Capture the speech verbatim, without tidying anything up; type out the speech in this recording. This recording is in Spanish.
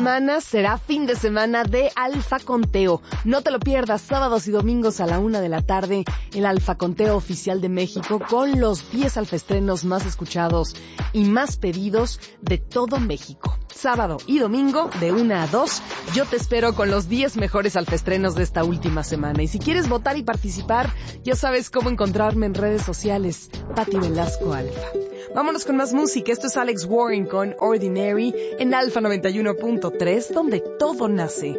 semana será fin de semana de Alfa Conteo. No te lo pierdas, sábados y domingos a la una de la tarde, el Alfa Conteo oficial de México con los diez alfaestrenos más escuchados y más pedidos de todo México. Sábado y domingo de una a dos, yo te espero con los diez mejores alfaestrenos de esta última semana. Y si quieres votar y participar, ya sabes cómo encontrarme en redes sociales. Pati Velasco Alfa. Vámonos con más música. Esto es Alex Warren con Ordinary en Alfa noventa y uno punto tres, donde todo nace.